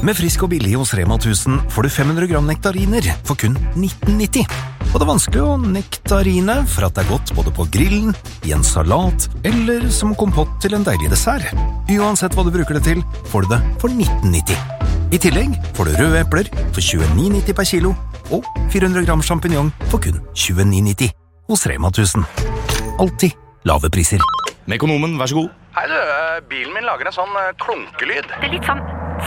Med Frisk og billig hos Rema 1000 får du 500 gram nektariner for kun 19,90. Og det er vanskelig å nektarine, for at det er godt både på grillen, i en salat, eller som kompott til en deilig dessert. Uansett hva du bruker det til, får du det for 19,90. I tillegg får du røde epler for 29,90 per kilo, og 400 gram champignon for kun 29,90 hos Rema 1000. Alltid lave priser. Mekonomen, vær så god. Hei du, bilen min lager en sånn klonkelyd. Det er litt sånn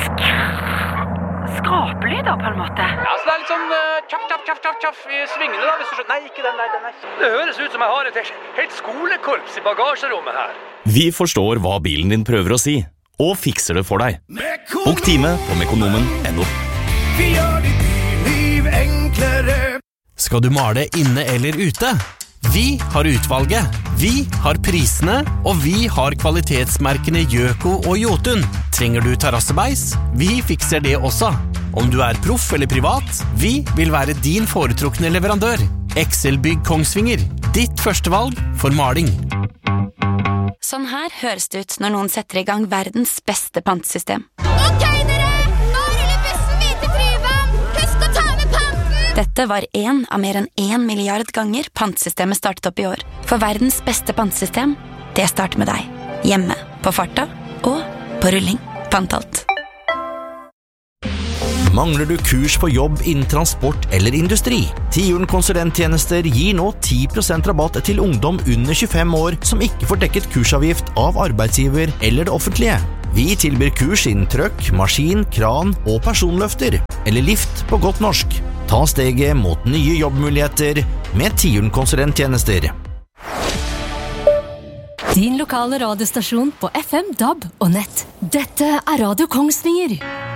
skrapelyder på en måte. Ja, så det er litt sånn tjaff i svingene da, hvis du skjønner. Nei, ikke den der, den der. Det høres ut som jeg har et helt skolekorps i bagasjerommet her. Vi forstår hva bilen din prøver å si, og fikser det for deg. Bok time på mekonomen.no. Vi gjør ditt byliv enklere. Skal du male inne eller ute? Vi har utvalget, vi har prisene, og vi har kvalitetsmerkene Gjøko og Jotun. Trenger du terrassebeis? Vi fikser det også. Om du er proff eller privat, vi vil være din foretrukne leverandør. Excel-bygg Kongsvinger, ditt førstevalg for maling. Sånn her høres det ut når noen setter i gang verdens beste pantesystem. Ok dere, nå ruller bussen videre til Tryvann. Husk å ta med panten. Dette var en av mer enn 1 milliard ganger pantesystemet startet opp i år. For verdens beste pantesystem, det starter med deg. Hjemme, på farta og på rulling. Pantalt. Mangler du kurs på jobb innen transport eller industri? Tiuren konsulenttjenester gir nå 10% rabatt til ungdom under 25 år som ikke får dekket kursavgift av arbeidsgiver eller det offentlige. Vi tilbyr kurs innen trøkk, maskin, kran og personløfter, eller lift på godt norsk. Ta steget mot nye jobbmuligheter med Tiuren konsulenttjenester. Din lokale radiostasjon på FM, DAB og nett. Dette er Radio Kongsvinger.